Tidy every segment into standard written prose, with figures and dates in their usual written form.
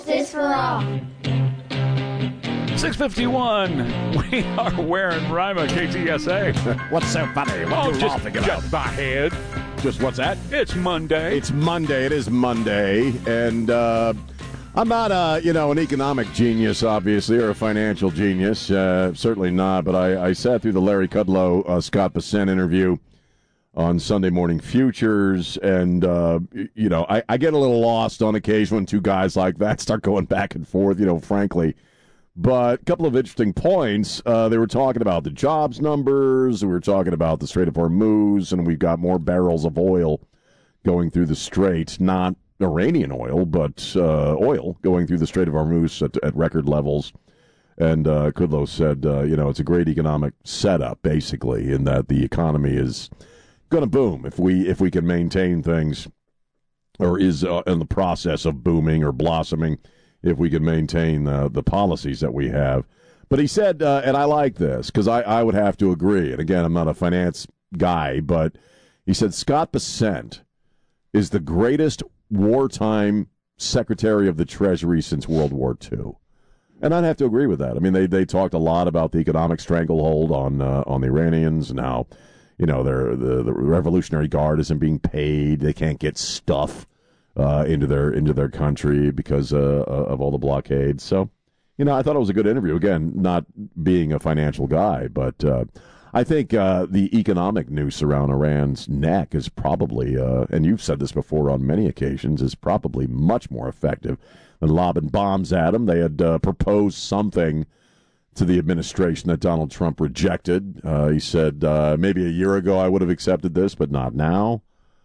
Justice for all. 6:51. We are wearing Rima KTSA. What's so funny? What are you laughing about? Just my head. Just what's that? It's Monday. It's Monday. It is Monday, and I'm not an economic genius, obviously, or a financial genius. Certainly not. But I sat through the Larry Kudlow, Scott Bessent interview on Sunday Morning Futures, and I get a little lost on occasion when two guys like that start going back and forth. Frankly. But a couple of interesting points. They were talking about the jobs numbers. We were talking about the Strait of Hormuz, and we've got more barrels of oil going through the Strait. Not Iranian oil, but oil going through the Strait of Hormuz at record levels. And Kudlow said, it's a great economic setup, basically, in that the economy is going to boom if we can maintain things, or is in the process of booming or blossoming, if we can maintain the policies that we have. But he said, and I like this, because I would have to agree, and again, I'm not a finance guy, but he said Scott Bessent is the greatest wartime Secretary of the Treasury since World War II. And I'd have to agree with that. I mean, they talked a lot about the economic stranglehold on the Iranians, and how, the Revolutionary Guard isn't being paid, they can't get stuff into their country because of all the blockades. So, I thought it was a good interview. Again, not being a financial guy, but I think the economic noose around Iran's neck is probably, and you've said this before on many occasions, is probably much more effective than lobbing bombs at them. They had proposed something to the administration that Donald Trump rejected. He said, maybe a year ago I would have accepted this, but not now.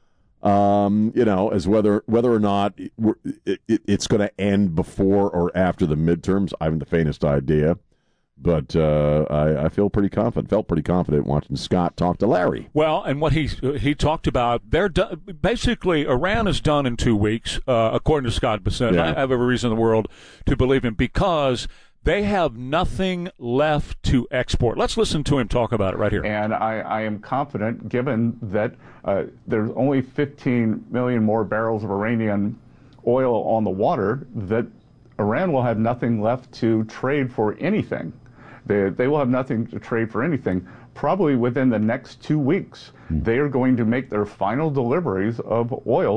As whether or not it's going to end before or after the midterms, I haven't the faintest idea. But I felt pretty confident watching Scott talk to Larry. Well, and what he talked about, basically Iran is done in 2 weeks, according to Scott Bessent. Yeah. I have every reason in the world to believe him, because they have nothing left to export. Let's listen to him talk about it right here. And I am confident, given that there's only 15 million more barrels of Iranian oil on the water, that Iran will have nothing left to trade for anything. They will have nothing to trade for anything. Probably within the next 2 weeks, they are going to make their final deliveries of oil